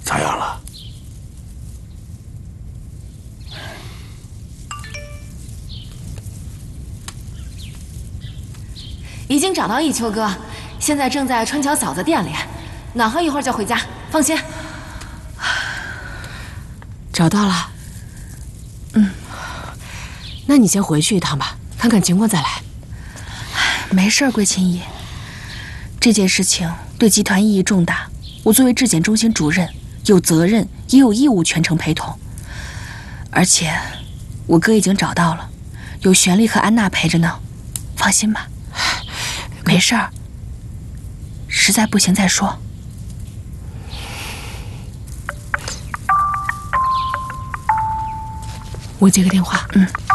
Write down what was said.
咋样了？ 已经找到一秋哥，现在正在川桥嫂子店里，暖和一会儿就回家，放心。 找到了。那你先回去一趟吧，看看情况再来。 没事，桂琴姨。这件事情对集团意义重大，我作为质检中心主任，有责任也有义务全程陪同。而且，我哥已经找到了，有玄丽和安娜陪着呢，放心吧。没事儿，实在不行再说。 我接个电话。